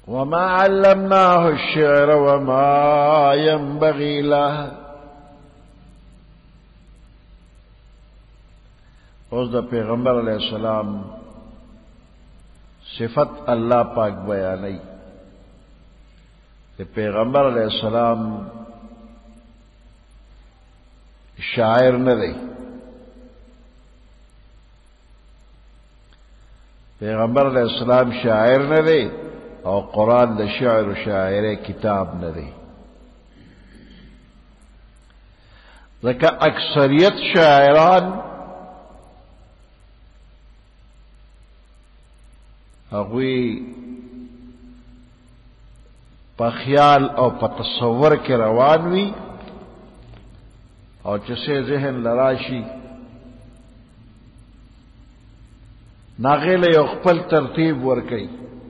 وما علمناه الشعر وما ينبغي له. اوس د پیغمبر علیہ السلام صفت اللہ پاک بیانی. کہ پیغمبر علیہ السلام شاعر نہ دی. پیغمبر علیہ السلام شاعر نہ دی اور قرآن د شعر و شاعر کتاب نہ دی. ځکه اکثریت شاعران هغوی په خیال او په تصور کې روان وي او چې څه ذهن لراشي ناغې له یو خپل ترتیب ورکوي.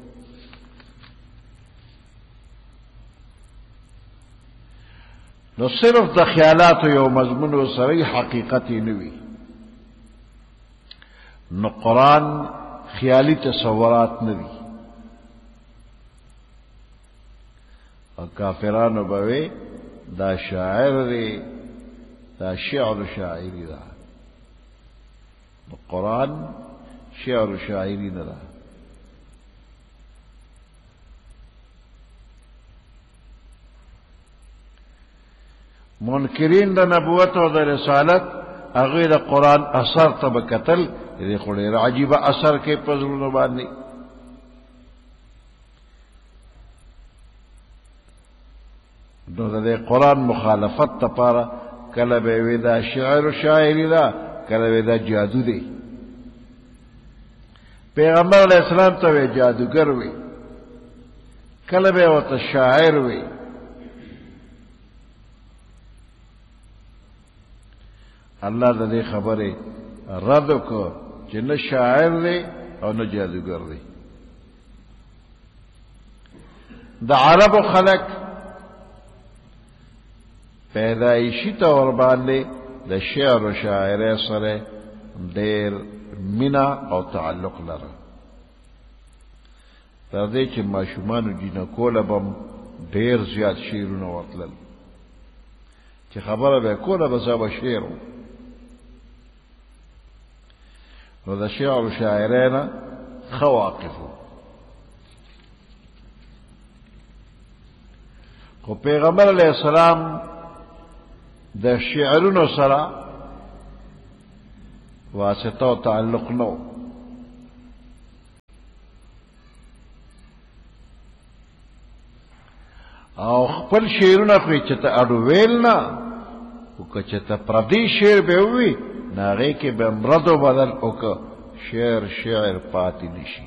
نو صرف د خیالاتو یو مضمون سره حقیقت نه وي. نو قرآن خیالی تصورات نه دي. او کافرانو به دا شاعر دی، دا شعر شاعری دا. قرآن شعر شاعری نه ده. منکرین د نبوت او د رسالت هغوی د قرآن اثر ته به کتل، دې خو ډېر عجیبه اثر کې په زړونو باندې. نو د دې قرآن مخالفت دپاره کله به وي دا شعر و شاعري ده، کله به دا جادو دی. پیغمبر علیہ السلام ته وی جادوگر وی، کله به ورته شاعر وی. الله د دې خبره رد وکړ چې نه شاعر دی او نه جادوگر دی. د عربو خلق پیدایشي طور باندې د شعر و شاعرۍ سره ډېر مینا او تعلق لره. تر دې چې ماشومانو جینکوله به ډېر زیات شعرونه ورتلل، چې خبره به کوله به زه به شعر وم. نو د شعر و شاعرۍ نه ښه واقف و. خو پیغمبر علیہ السلام د شعرونو سره واسطه او تعلق نو. او خپل شعرونه خو چې ته اډو ویل نه، او که چې ته پردي شعر به وي نو هغې کې به مردو بدل وکړه، شعر پاتې نشي.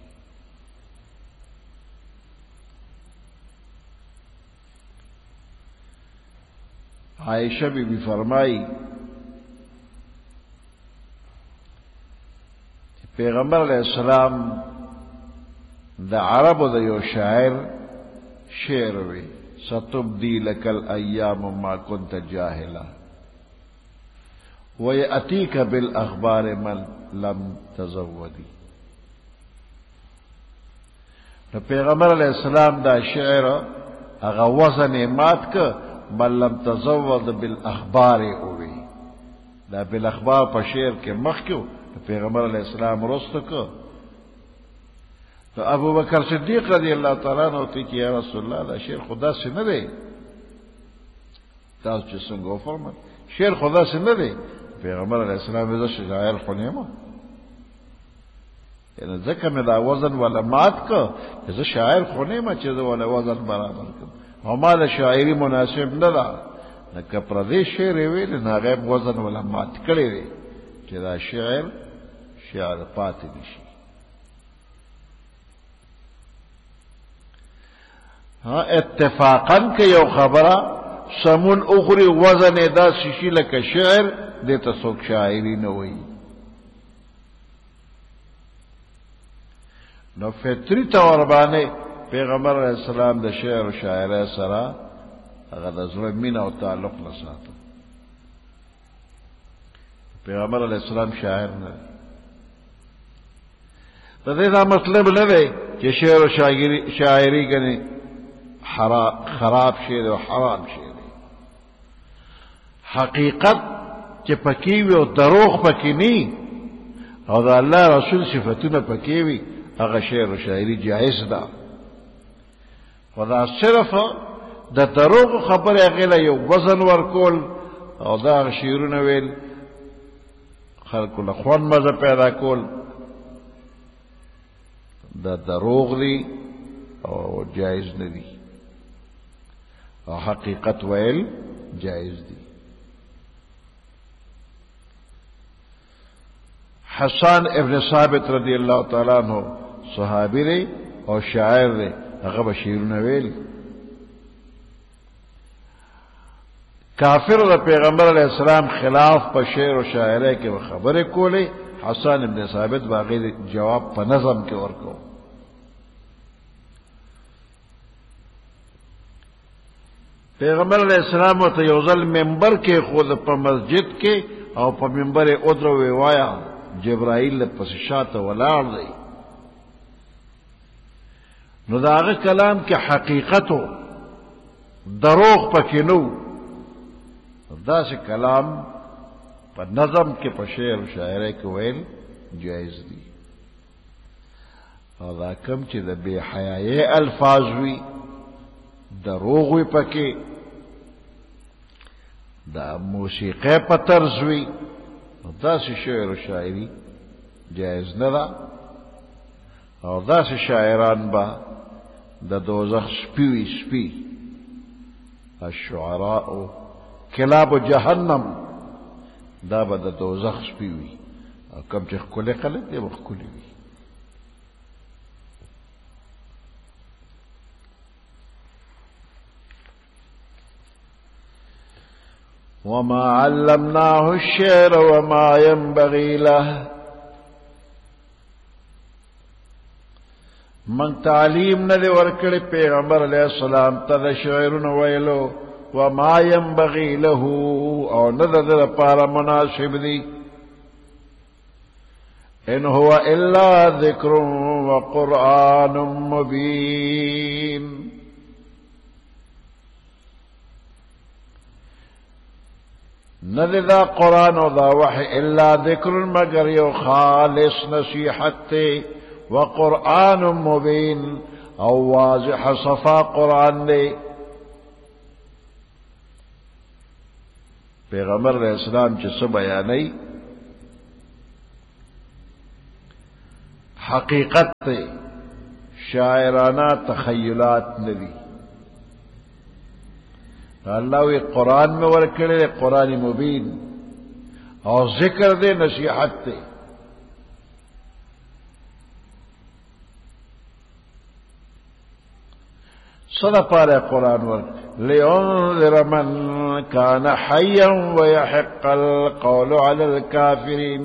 عائشہ بی بی فرمائی پیغمبر علیہ السلام د عربو د یو شاعر شعر وی، ستبدی لک الایام ما کنت جاهلا ویأتیک بالاخبار من لم تزودی. نو پیغمبر علیہ السلام دا شعر هغه وزن مات که بل لم تزود بالاخبار اوی. دا بالاخبار په شعر کې مخکیو پیغمبر علیہ السلام رسته که. تو ابو بکر صدیق رضی اللہ تعالیٰ عنہ ته چې یا رسول الله دا شعر خدا سے نه دی، تاسو چې څنګه وفرمایل شعر خدا سے نه دی. پیغمبر علیہ السلام زه شاعر خو نه یم، یعنی ځکه مې دا وزن ولا مات که زه شاعر خو نه یم چې زه ولا وزن برابر کړم. او ما د شاعري مناسب نه ده، لکه پردی شعر یې ویل نو هغه وزن ولا مات کړی دی چې دا شعر پاتې نشي. ها اتفاقا که یو خبره سمون اخری وزن دا شیشی لکه شعر دیتا څوک شاعری نه وایي. نو فطری طور باندې پیغمبر علیہ السلام د شعر و شاعرۍ سره هغه د زړه مینه او تعلق نه ساته. پیغمبر علیہ السلام شاعر نه. د دې دا مطلب نه دی چې چې شعر او شاعری کني خراب شعر او حرام شعر حقیقت چې پکې وي او دروغ پکې ني او د الله رسول صفاتونه پکې وي هغه شعر او شاعری جائز ده خدا صرف د دروغ خبره غله یو وزن ورکول او دا شعرونه ویل خلکو له خوان مزه پیدا کول دا دروغ دی او جائز نه دی او حقیقت ویل جائز دی حسان ابن ثابت رضی اللہ تعالی عنہ صحابی دی او شاعر دی هغه بشیرونه ویل کافر د پیغمبر علیہ السلام خلاف په شعر او شاعری کې خبره کولې حسان ابن ثابت باغی جواب په نظم کې ورکو پیغمبر علیہ السلام ته یو ځل منبر کې خود په مسجد کې او په منبر ادرو وایا جبرائیل پس شاته ولاړ دی نو داغه کلام کې حقیقتو دروغ پکې نو داسې کلام په نظم کې په شعر او شاعری کې ویل جایز دي او دا کم چې د بے حیايي الفاظ وي دروغ وي پکې دا موسیقي په طرز وي داسې شعر او شاعری جایز نه ده او داسې شاعران به د دوزخ سپي الشعراء کلاب جهنم دا به د دوزخ سپي وي او کوم چې ښکلي خلک دی به ښکلي وي وما علمناه الشعر وما ينبغي له من تعلیم نه دی ورکړی پیغمبر علیہ السلام ته د شعرونو ویلو وما ينبغي له او نه د لپاره مناسب دی ان هو الا ذکر وقرآن مبین نه دا قرآن او دا وحی الا ذکر مگر یو خالص نصیحت ته وقرآن مبین او واضح صفا قرآن دے پیغمبر علیہ السلام چې څه بیانوي حقیقت ته شاعرانه تخیلات ندي الله وی قرآن میں ورکړل قرآن مبین او ذکر دے نصیحت ته صدا پارا قرآن ورک لينذر من كان حيا ويحق القول على الكافرين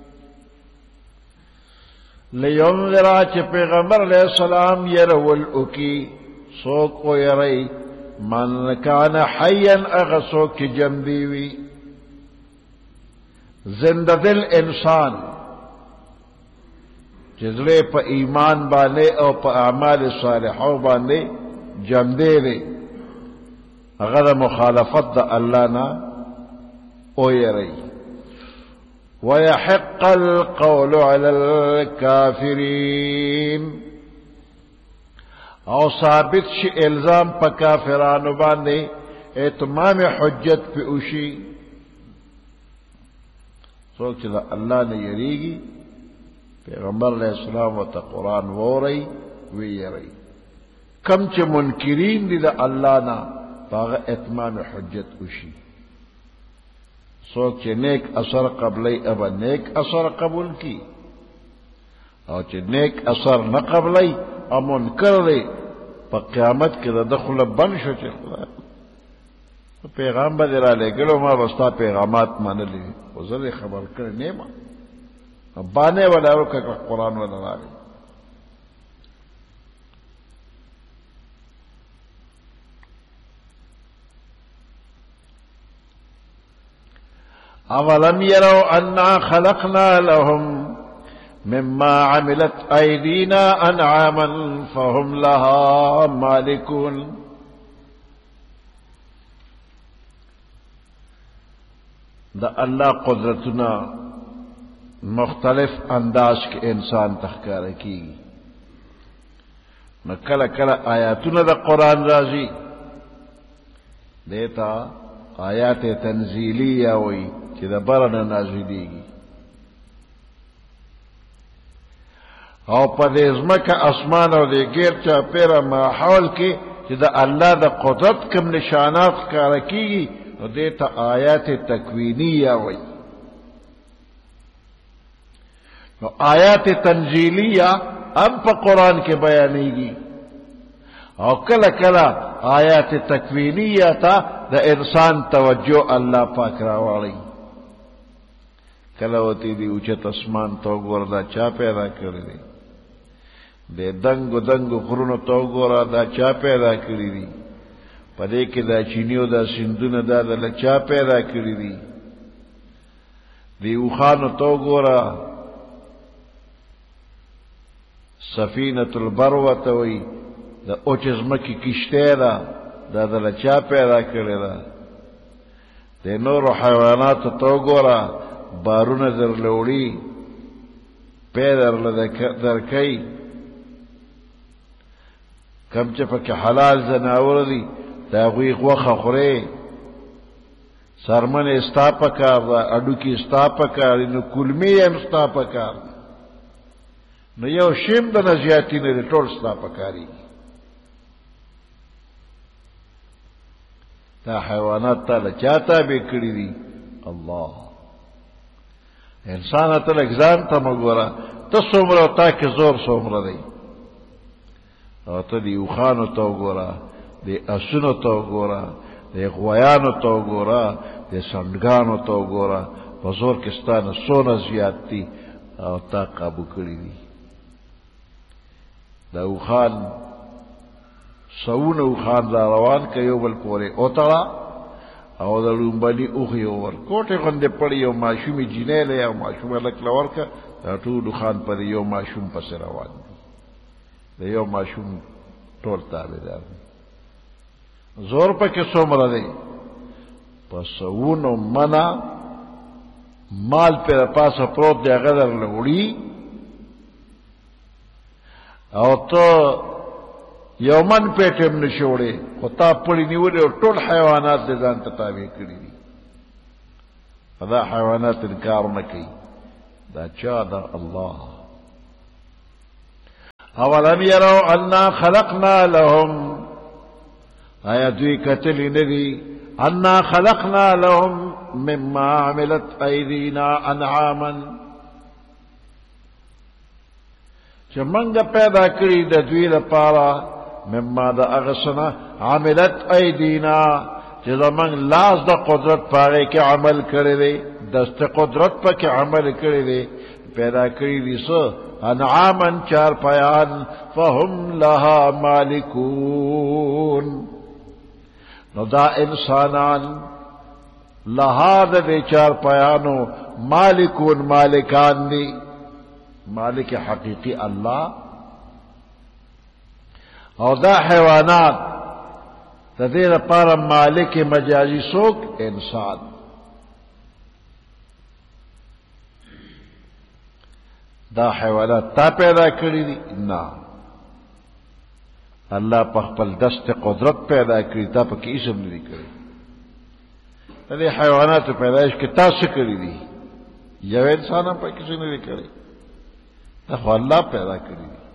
لينذر چې پیغمبر علیہ السلام يرول اکی سوک و یری من كان حيا اغسوک جنبی وی زندہ دل انسان جزلے پا ایمان باندې او پا اعمال صالحو باندې جمدے دے اگر مخالفت دا اللہ نا اویرئی ويحق القول على الكافرين او ثابت شي الزام پا کافرانو باندے اتمام حجت پہ اوشی سوچ دا اللہ نے یریگی پیغمبر علیہ السلام و تا قرآن وورئی وی یرئی کم چې منکرین دي د الله نه هغه اتمام حجت وشي څوک چې نیک اثر قبلې ابا نیک اثر قبول کی او چې نیک اثر نه قبلې او منکر دی په قیامت کې د دخل بن شو چې پیغمبر را لګلو ما واسطه پیغامات منلې او زه خبر کړ نه ما باندې ولا ورکه قرآن ولا راغی اولم يروا انا خلقنا لهم مما عملت أيدينا أنعاما فهم لها مالكون. دا اللہ قدرتنا مختلف انداز کے انسان تخکار کی نہ کلا کلا آیاتنا دا قرآن رازی دیتا آیات تنزیلیہ ہوئی کہ دا برنا نازلی گی او پدیزمک اسمان او دے گیر چا پیرا ماحول کی کہ دا اللہ دا قدرت کم نشانات کار کی گی نو دیتا آیات تکوینیہ ہوئی. نو آیات تنزیلیہ ام پا قرآن کے بیانی گی او کلا کلا آیات تکوینیہ تا دا انسان توجہ اللہ پاک راوڑی. کلا ہوتی دی اوچت اسمان تو گورا دا چا پیدا کری دی دے دنگو دنگو قرون تو گورا دا چا پیدا کری دی پدے کے دا چینیو دا سندون دا دا چا پیدا کری دی اوخانو تو گورا سفینۃ البروۃ وی دا اوچزمکی کشتے دا دا چا پیدا کری دا دے نور حیوانات تو گورا بارون در لوڑی پیدر در کئی کم چپک حلال زناور دی داغوی غوخ خورے سرمن استا پکار دا اڈو کی استا پکار نو کلمی ام استا پکار نو یو شیم دا نزیاتی نا دی طول استا پکاری دا حیوانات تا لچاتا بے کری دی اللہ انسان اتل اگزان تا مگورا تا سومرا تا که زور سومرا دی او تا دی اوخانو تا گورا دی اسونو تا گورا دی غویانو تا گورا دی سندگانو تا گورا بزور کستان سونا زیاد تی او تا قابو کری دی دا اوخان سون اوخان دا روان که یو بل پوری اوتڑا او دا لومبالی اوخی اوور کوٹے غندے پڑی یو معشومی جینے لیا او معشوم لک لور کا دا طول خان پر یو معشوم پس روان دی دا یو معشوم طول تابے دار دی زور پا کسو مردے پس اونو منا مال پر پاس پروت دیا غدر لوڑی او تو یومن پیٹم نشوڑے خطا پڑی نیولے اور طول حیوانات دے دان تتابع کری دی فدا حیوانات انکار نکی دا چا دا اللہ. اولم یرو انا خلقنا لهم آیا دوی کتلی ندی انا خلقنا لهم مما عملت ایدینا انعاما چا منگا پیدا کری دا دوی دا پارا مما دا اغسنا عملت ایدینا جدا من لاز دا قدرت پاگے کے عمل کرے دے دست قدرت پا کے عمل کرے دے پیدا کری دی سو انعاما چار پیان فهم لها مالکون نو دا انسانان لها دے چار پیانو مالکون مالکان دی مالک حقیقی اللہ اور دا حیوانات دا دیر پارا مالک مجازی سوک انسان دا حیوانات تا پیدا کری دی نا اللہ پخپل دست قدرت پیدا کری تا پا کی اسم نہیں کری دا دی حیوانات پیدایش کی تا سے کری دی یو انسان پا کسی نہیں کری دا خو اللہ پیدا کری دی.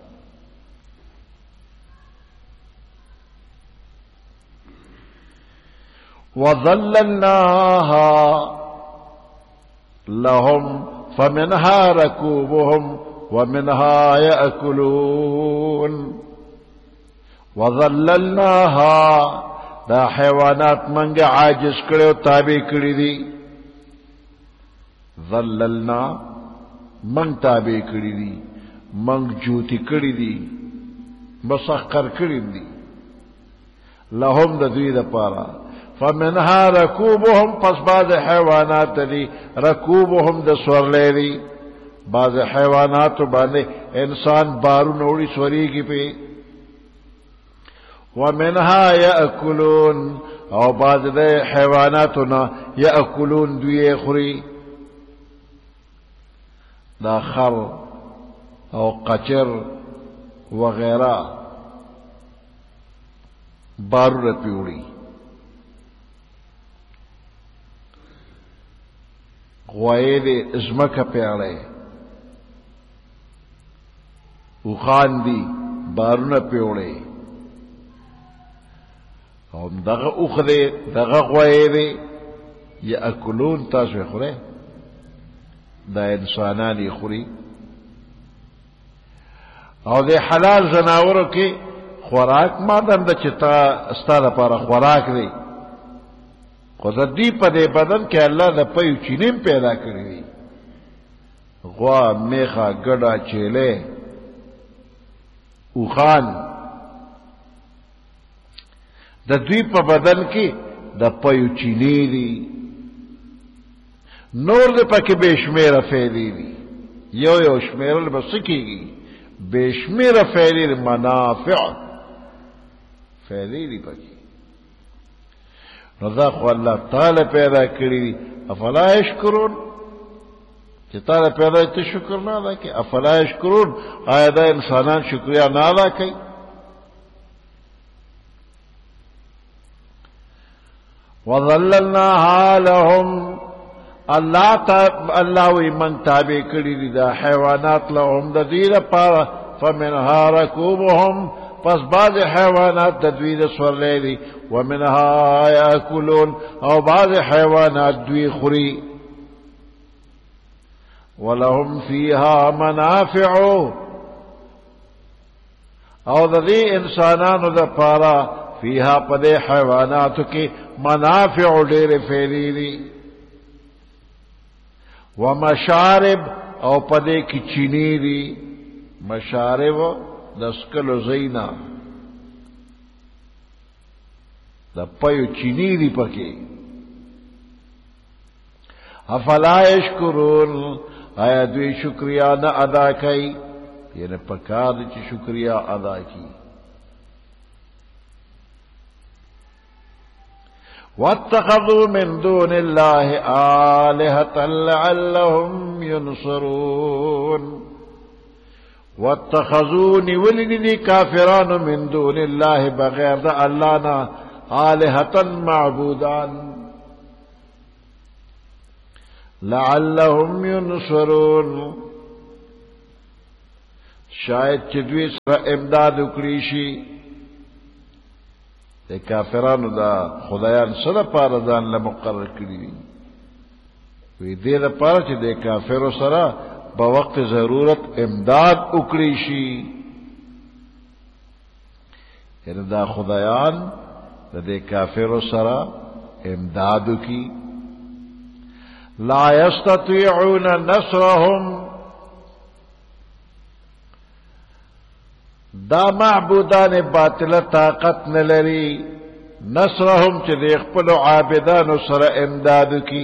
وَظَلَّلْنَاهَا لَهُمْ فَمِنْهَا رَكُوبُهُمْ وَمِنْهَا يَأْكُلُونَ. وَظَلَّلْنَاهَا دا حیوانات منگ عاجز کرے و تابع کری دی ظللنا منگ تابع کری دی منگ جوتی کری دی مسخر کری دی لهم دا دوی دا پارا فمنها رکوبهم پس بعد حیوانات دی رکوبهم دا سورلے دی بعض حیوانات باندې انسان بارون وړي سوريږي په ومنها یاکلون او بعض د حیواناتنا یاکلون دوی خوري دا خر او قچر وغیرہ بارون پیوړي غوایې دې ازمکه پیاړې او خان دي بارونه پیوړې او دغه اوخره دغه غوایې دې یاکلون تاسو خورئ دا انسانانی خوري او د حلال زناورو کې خوراک مادم د چتا استاد لپاره خوراک دی خو د دې په دې بدن کې الله د پيو چینیم پیدا کړی دی غوا میخه ګډه چيله او خان د دې په بدن کې د پيو چینی دی نور د پکې بشمیره فعلی دي یو شمیرل بس کیږي بشمیره فعلی منافع فعلی دي پکې نو دا خو الله تعالی پیدا کړی دي افلا یشکرون چې تعالی پیدا ته شکر نه ادا کوي افلا یشکرون آیا دا انسانان شکریا نه ادا کوي وظللناها لهم الله وی من تابع کړی دي دا حیوانات لهم د دې لپاره فمنها ركوبهم پس بعض حیوانات د دوی د سورلې دي ومنها یاکلون او بعض حیوانات دوی خوري ولهم فيها منافع او د دې انسانانو د لپاره فيها په دې حیواناتو کې منافع ډېر فعلی دي ومشارب او پدې کې چینی دي مشارب د سکلو زینا د پيو چینی دي پکې افلا یشکرون آیا دوی شکریا نه ادا کوي یعنی پکار دي چې شکریا ادا کوي واتخذوا من دون الله آلهة لعلهم ينصرون واتخذوني ولدي كافران من دون الله بغير ذا اللهنا آلهة معبودان لعلهم ينصرون شاید چدوی سر امداد اکریشی د کافرانو دا خدایان سره پاره ځان له مقرر کړی دي وی دې لپاره چې د کافرو سره په وخت ضرورت امداد وکړي شي یعنی دا خدایان د کافرو سره امداد وکړي لا یستطيعون نصرهم دا معبودان باطل طاقت نلري نصرهم چې د خپل عابدانو سره امداد کی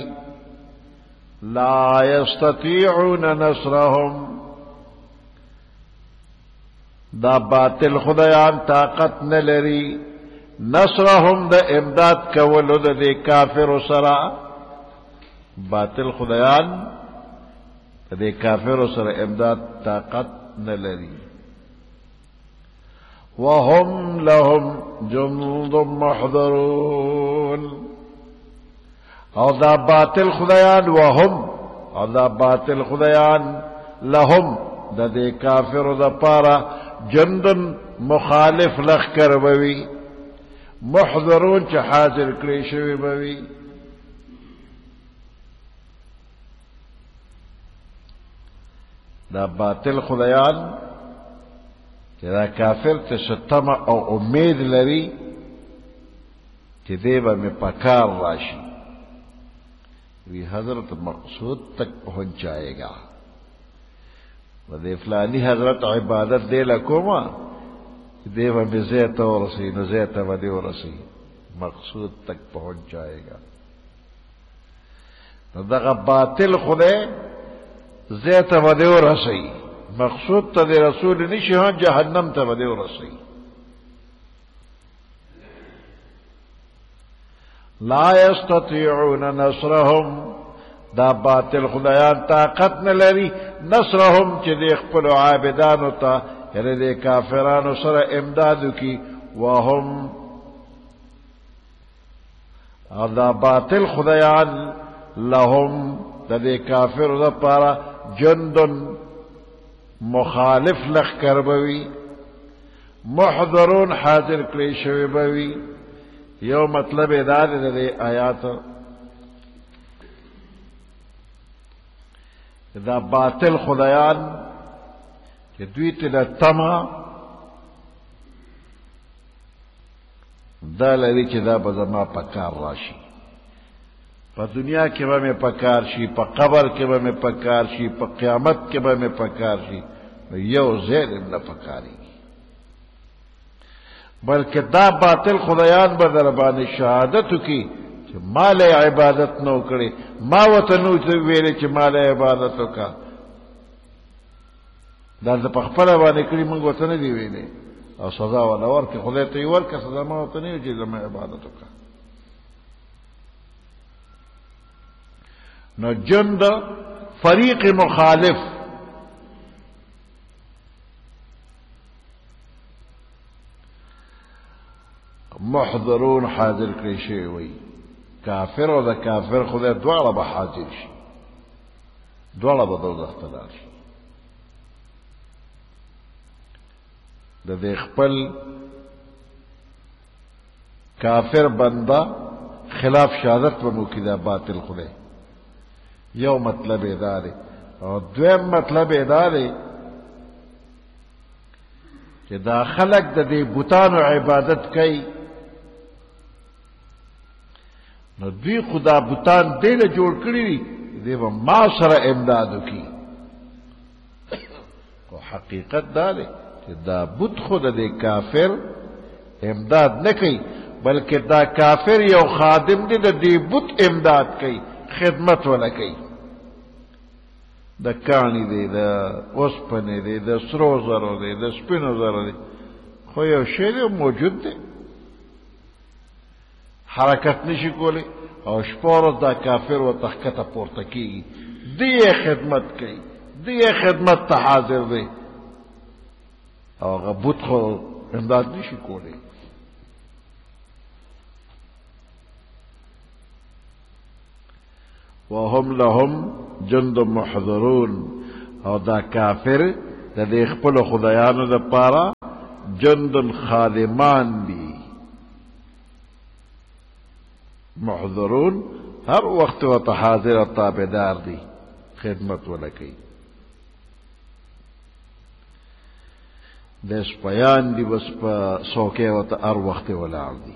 لا یستطيعون نصرهم دا باطل خدایان طاقت نلري نصرهم د امداد کولو د کافر سره باطل خدایان د کافر سره امداد طاقت نلري وهم لهم جند محضرون او دا باطل خدایان وهم او دا باطل خدایان لهم دا دے کافر دا پارا جندن مخالف لخکر بوی محضرون چه حاضر کری شوی بوی دا باطل خدایان چې دا کافر ته ستمه او امید لري چې دی به مې پکار راشي وی حضرت مقصود تک پہنچ جائے گا و دی فلانی حضرت عبادت دی لکوما دی به مې زیته ورسی نو زیته به دی ورسی مقصود تک پہنچ جائے گا نو دغه باطل خدای زیت ودی ورسی مقصود تا دی رسول نشی ها جهنم تا ودی ورسی لا يستطيعون نصرهم دا باطل خدایان طاقت نلری نصرهم چې د خپل عابدانو ته یعنی د کافرانو سره امدادو کی وهم او دا باطل خدایان لهم د دې کافرو لپاره جندن مخالف لخر بوي محضرون حاضر کړی شوی بوي یو مطلب دا دی د آیات دا باطل خدایان چې دوی ته تما دا لري چې دا به زما په کار راشي په دنیا کې به مې په کار شي په قبر کې به مې په کار شي په قیامت کې به مې په کار شي یو ځای نه پکاري بلکې دا باطل خدایان به در باندې شهادت وکړي چې مال عبادت نو کړي ما وته نو ویلې چې مال عبادت وکړه دا د پخپل باندې کړي موږ وته نه دی ویلې او سزا ولا ورکه خدای ته ورکه سزا ما وته نه چې زما عبادت وکړه نو جند فریق مخالف محضرون حاضر کړی شي وي کافر او د کافر خدای دواړه به حاضر شي دواړه به دوزخ ته لاړ شي د دې خپل کافر بنده خلاف شهادت و موکیدا باطل خدای یو مطلب ادارے او دویم مطلب ادارے چې دا خلق د دې بوتانو عبادت کوي نو دوی خدا بوتان دې له جوړ کړی دی به ما سره امداد وکي او حقیقت دا دی چې دا بوت خود د کافر امداد نه کوي بلکې دا کافر یو خادم دی د دې بوت امداد کوي خدمت ولا کوي د کانی دی د اوسپنې دی د سرو زرو دی د سپینو زرو دی خو یو شی موجود دی حرکت نشي کولی او شپور دا کافر و تحکته پورته کیږي دی خدمت کوي دی خدمت ته حاضر دی او غبوت خو امداد نشي کولی وهم لهم جند محضرون او دا کافر د دې خپل خدایانو لپاره جند خادمان دي محضرون هر وخت و حاضر تابعدار دي خدمت ولکي د سپیان دي بس په سوکه و هر وخت ولاړ دي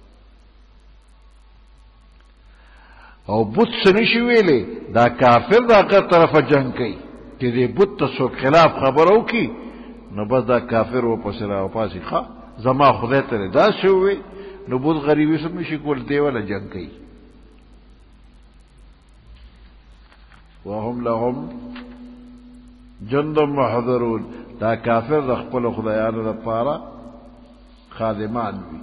او بوت سنشي ویلې دا کافر دا که طرفه جنگ کوي چې دې بوت ته څوک خلاف خبرو کی نو بس دا کافر و پسې را پاسي ښه زما خدای ته دا شوی نو بوت غریبي سم نشي کول دی ولا جنگ کوي وهم لهم جند محضرون دا کافر د خپل خدایانو لپاره خادمان وي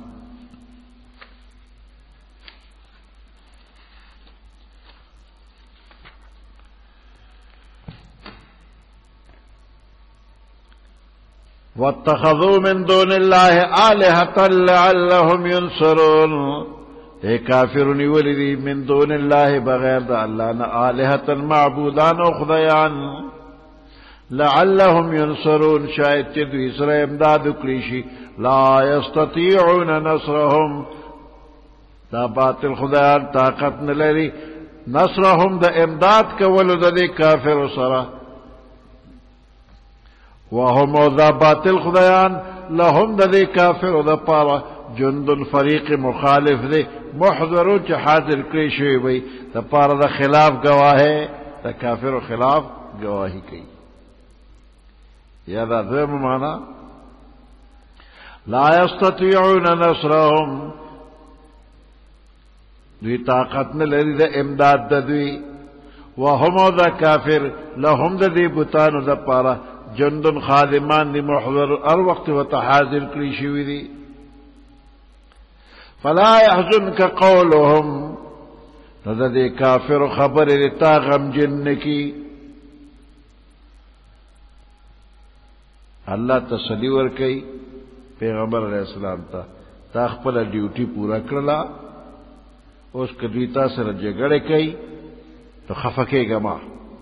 واتخذوا من دون الله آلهة لعلهم ينصرون اے کافرون ولدی من دون الله بغیر دا اللہ نا آلهة معبودان و خدایان لعلهم ينصرون شاید چه دوی سر امداد کلیشی لا يستطيعون نصرهم دا باطل خدایان طاقت نلری نصرهم دا امداد کولو دا دی کافر سره وهم او دا باطل خدایان لهم دا دی کافر دا پارا جندن فریق مخالف دی محضرون چه حاضر کری شوی بی دا پارا دا خلاف گواهی دا کافر خلاف گواهی کی یا دا دویم مانا لا يستطيعون نصرهم دوی طاقت نلری دا امداد دا دوی وهم ذا کافر لهم ذا دی بوتانو ذا پارا جندن خادمان دی محضر ار وقت و تحاضر کری شوی دی فلا يحزنك قولهم ذا دی کافر خبر تا غم جن کی اللہ تسلی ورکی پیغمبر علیہ السلام تا خپل ډیوټي پورا کړلا اوس کدی تا سره جګړه کوي تو خفکیږه ما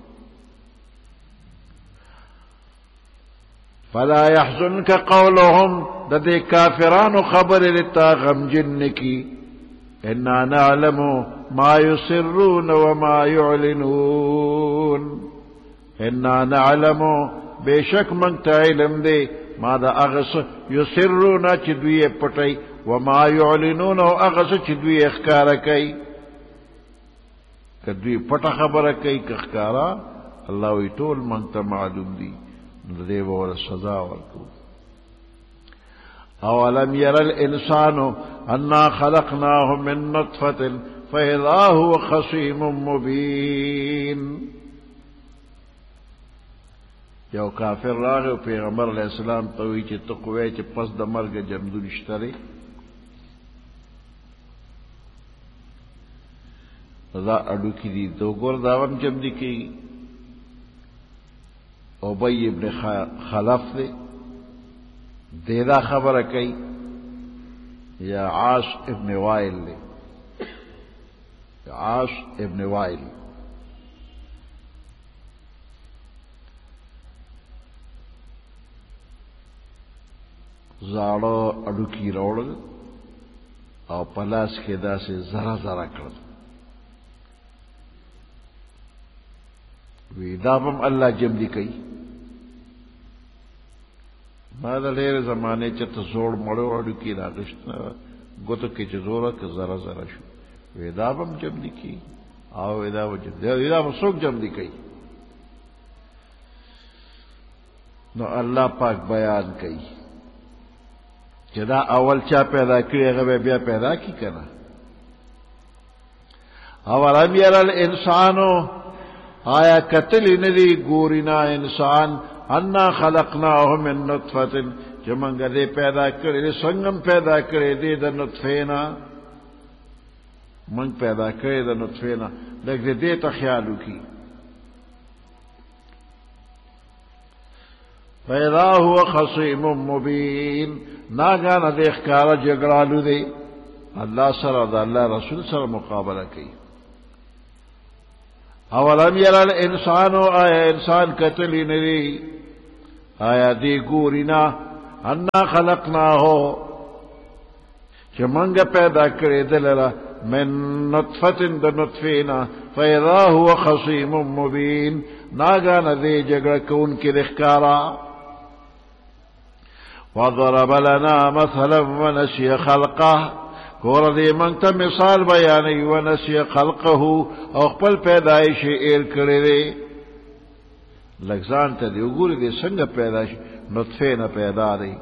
فلا يحزنك قولهم د دې کافرانو خبر لتا غم جن کی انا نعلم ما يسرون وما يعلنون انا نعلم بیشک من ته علم دی ما دا اغس یسرون چې دوی پټي وما يعلنون او اغس چې دوی اخکارا کوي کدوی پټه خبره کوي کخکارا الله وی ټول من ته معلوم دی دې ولا سزا ورکو اولم ير الانسان انا خلقناه من نطفه فاذا هو خصيم مبين یو کافر راغی پیغمبر علیہ السلام ته وی چې ته کوی چې پس د مرګ جمدو نشته لري دا اډو کې دي دو ګور داوم جمع دي کی ابی ابن خلف دے دیدا خبر کئی یا عاص ابن وائل دے عاص ابن وائل زاړه اډو کې راوړل او پلاس کې داسې زرا زرا کړل وی دا بم الله جمع دی کوي ما دا ډېر زمانه چې ته زوړ مړو اډو کې راغشت ګوتو کې چې زوره کې زرا زرا شو وی دا بم جمع دی کوي او دا وجه دا مسوک جمع دی کوي نو الله پاک بیان کوي چې دا اول چا پیدا کړی هغه بیا پیدا کی کنه اولم ير الانسان آیا قتل ندی ګورینا انسان انا خلقناه من نطفه چې موږ دې پیدا کړی څنګه پیدا کړی دې د نطفه نه موږ پیدا کړی د نطفه نه لکه دې ته خیال وکي فإذا هو خصيم مبين ناگانا دیکھ کارا جگرالو دے اللہ سر دا اللہ رسول سر مقابلہ کی اولم یر الانسان آیا انسان قتلی نری آیا دی گورینا انا خلقنا ہو چھ منگ پیدا کرے دللا من نطفت دا نطفینا فإذا هو خصيم مبین ناگانا دے جگر کون کی دیکھ کارا وضرب لنا مثلا ونسي خلقه کور دې مونږ ته مثال بیانوي ونسي خلقه او خپل پیدایش ایر کړی دی لګزان ته دی وګوري دې څنګه پیدا شي نطفه نه پیدا دی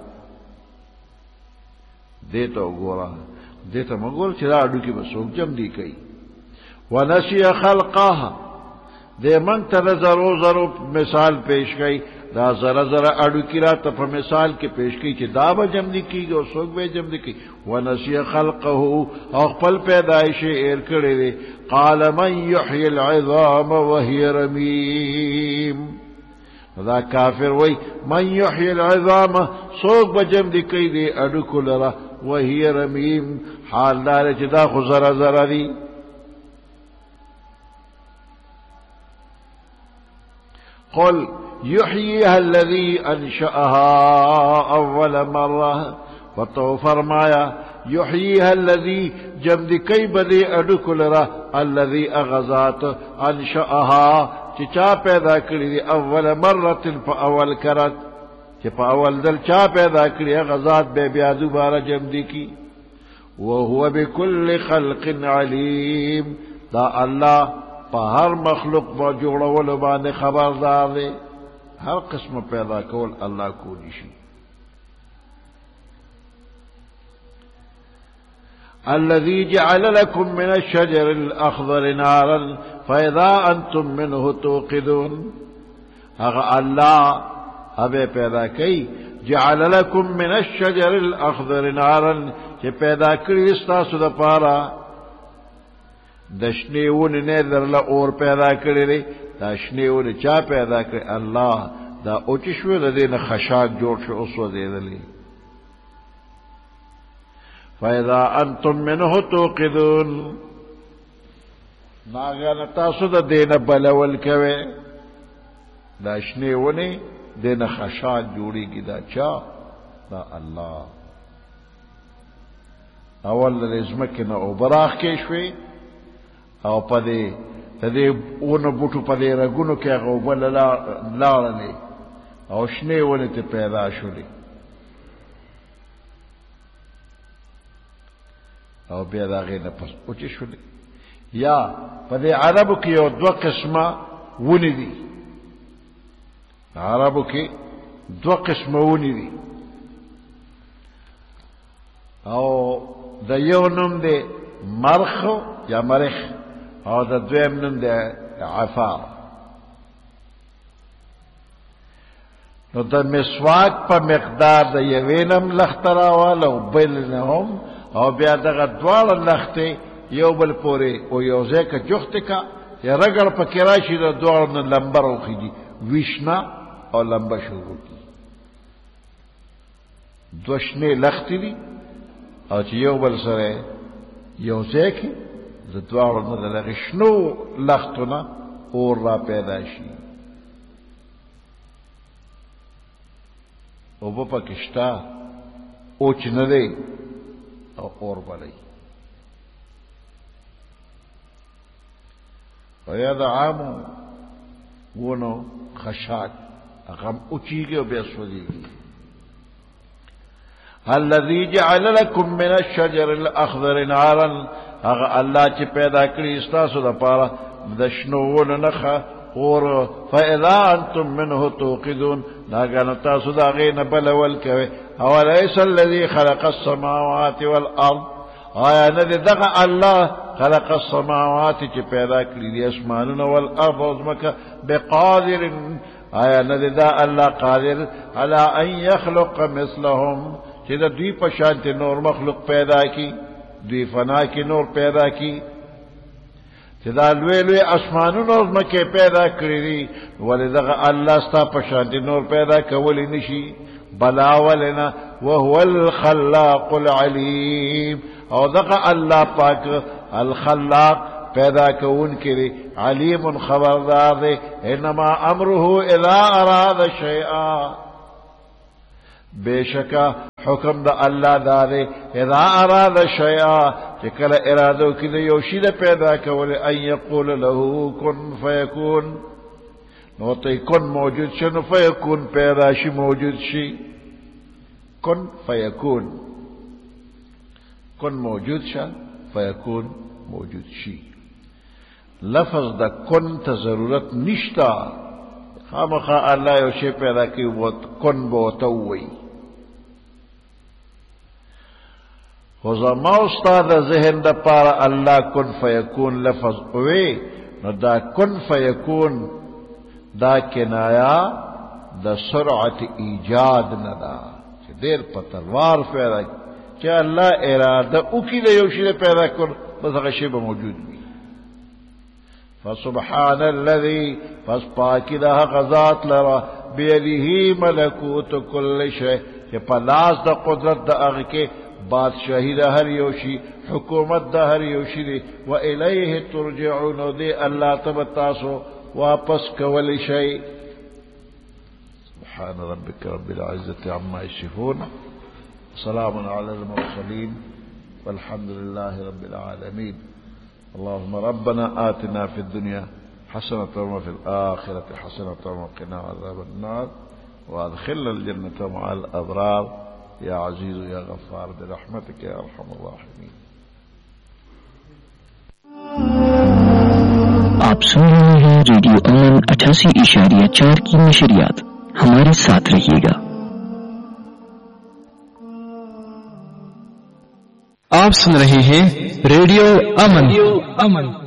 دې ته وګوره دې ته مګور چې دا اډو کې بسوک جمع دی کوي ونسي خلقه دې مونږ ته زرو مثال پیش کړي دا ذرا ذرا اډو کی را ته په مثال کې پیش کی چې دا به جمع دي کیږي او څوک به جمع دي کی ونسي خلقه او خپل پیدایش ایر کړی دی قال من يحيي العظام وهي رميم دا کافر وای من يحيي العظام څوک به جمع دي کی دی اډو کولرا وهي رميم حال دار چې دا خو ذرا ذرا دی قل يحييها الذي أنشأها أول مرة فتو فرمایا يحييها الذي جمد كي بدي أدكل را الذي أغزات أنشأها چا پیدا کړی دی اول مرة فاول کرت چې په اول دل چا پیدا کړی غزات به بیا دوباره جمد کی وهو بكل خلق عليم دا الله په هر مخلوق با جوړول باندې خبردار دی ہر قسم پیدا کول اللہ کو نشی الذي جعل لكم من الشجر الأخضر نارا فإذا أنتم منه توقدون اغا اللہ ابے پیدا کی جعل لكم من الشجر الاخضر نارا کہ پیدا کری استاسو دا پارا دشنیون نے درلا اور پیدا کری ری دا شنیون چا پیدا کری اللہ دا اوچشوی دا دین خشاک جوڑ شو اسو دے دلی فَإِذَا أَنْتُمْ مِنْهُ تُوقِدُونَ ناغانا تاسو دا دین بلول کوئے دا شنیونی دین خشاک جوڑی کی دا چا دا اللہ اول رزمکن او براخ کشوی او پدے تدے اون بوٹو پدے رگونو کیا غوبل لارنے او شنیونی تے پیدا شولی او بیا دا غیر نفس اوچی شولی یا پدے عربو کی او دو قسمہ ونی دی عربو کی دو قسمہ ونی دی او دا یو نم دے مرخ یا مرخ او دا دویم نم دے عفار نو دا مسواک پا مقدار دا یوینم لختراوال او بلنهم او بیا دغه دوال لخته یو بل پوری او یو ځکه جوخت کا یا رګړ پکې راشي د دوال نه لمبر او خيږي ویشنا او لمبا شروع کی دوشنه لخت دي او چې یو بل سره یو ځکه د دوال نه لغه شنو لختونه اور را پیدا شي او په پاکستان او چې نه دی اور بلی ویا دا عامو ونو خشاک اغم اچیگی و بیسودیگی الذي جعل لكم من الشجر الاخضر نارا اغا اللہ چی پیدا کری استاسو دا پارا دشنوون نخا اور فاذا انتم منه توقدون ناگانا تاسو دا غین بلول کوئے اوليس الذي خلق السماوات والارض آیا ندی دغا اللہ خلق السماوات چی پیدا کری دی اسمانون والارض ازمکا بقادر آیا ندی دا اللہ قادر على ان يخلق مثلهم چی دا دوی پشانتی نور مخلوق پیدا کی دوی فنا کی نور پیدا کی چی دا لوی لوی اسمانون ازمکی پیدا کری دی ولی دغا اللہ ستا پشانتی نور پیدا کولی نشی بلا ولنا وهو الخلاق العليم او دقا اللہ پاک الخلاق پیدا کون کری علیم خبردار دے انما امره اذا اراد شیئا بے شکا حکم دا اللہ دا دے اذا اراد شیئا چکل ارادو کی دے یوشی دا پیدا کولی ان یقول له کن فیکون نوتی کن موجود شنو فیکون پیدا شی موجود شی کن فیکون کن موجود شا فیکون موجود شی لفظ دا کن تا ضرورت نشتا خامخا اللہ یو شی پیدا کی کن بوتووی خوزما استاد ذہن دا پارا اللہ کن فیکون لفظ اوے نو دا کن فیکون دا کنایا دا سرعت ایجاد ندا دیر پتروار پیدا کیا اللہ ارادہ اکی دے یوشی دے پیدا کر بس غشیب موجود بھی فسبحان الذي پس پاکی دا غزات لرا بیدہی ملکوت کل شے کہ پلاس دا قدرت دا اغکے بادشاہی دا ہر یوشی حکومت دا ہر یوشی دے و الیہ ترجعون دے اللہ تبتاسو واپس کول شے سبحان ربك رب العزة عما يصفون سلام على المرسلين والحمد لله رب العالمين اللهم ربنا آتنا في الدنيا حسنة وفي الآخرة حسنة وقنا عذاب النار وادخلنا الجنة مع الأبرار يا عزيز يا غفار برحمتك يا أرحم الراحمين. आप सुन रहे हैं रेडियो अमन 88.4 की नशरियात. हमारे साथ रहिएगा. आप सुन रहे हैं रेडियो अमन